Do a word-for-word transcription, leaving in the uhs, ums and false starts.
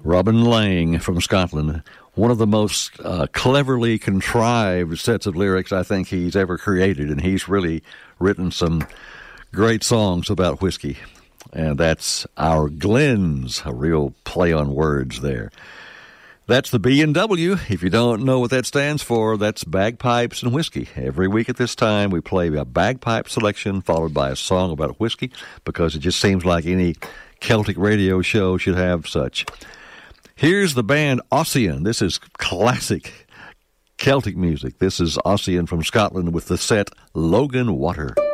Robin Lang from Scotland. One of the most uh, cleverly contrived sets of lyrics I think he's ever created, and he's really written some great songs about whiskey. And that's Our Glens, a real play on words there. That's the B and W. If you don't know what that stands for, that's bagpipes and whiskey. Every week at this time, we play a bagpipe selection followed by a song about whiskey, because it just seems like any Celtic radio show should have such. Here's the band Ossian. This is classic Celtic music. This is Ossian from Scotland with the set Logan Water.